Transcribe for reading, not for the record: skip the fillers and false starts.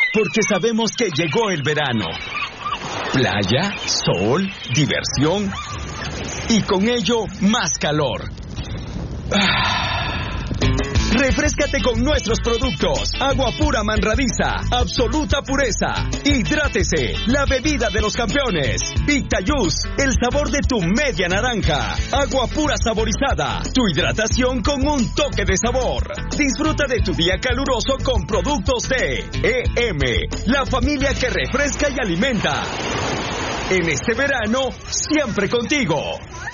porque sabemos que llegó el verano. Playa, sol, diversión y con ello más calor. Refréscate con nuestros productos. Agua pura Manradiza, absoluta pureza. Hidrátese, la bebida de los campeones. Pictayús, el sabor de tu media naranja. Agua pura saborizada, tu hidratación con un toque de sabor. Disfruta de tu día caluroso con productos de EM, la familia que refresca y alimenta. En este verano, siempre contigo.